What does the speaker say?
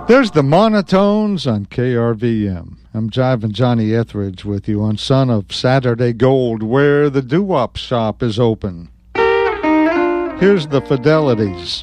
There's the Monotones on KRVM. I'm Jivin' Johnny Etheridge with you on Son of Saturday Gold, where the doo-wop shop is open. Here's the Fidelities.